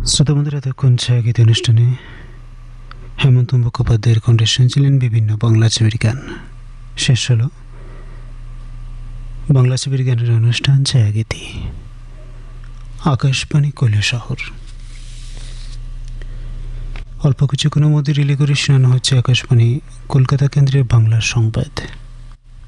শ্রোতা বন্ধুরা, এতক্ষণ ছায়াগীত অনুষ্ঠানে হেমন্ত মুখোপাধ্যায়ের কণ্ঠে শুনছিলেন বিভিন্ন বাংলা ছবির গান। শেষ হল বাংলা ছবির গানের অনুষ্ঠান ছায়াগীতি, আকাশবাণী কৈলাসহর। অল্প কিছুক্ষণের মধ্যে রিলে করে শোনানো হচ্ছে আকাশবাণী কলকাতা কেন্দ্রের বাংলার সংবাদ।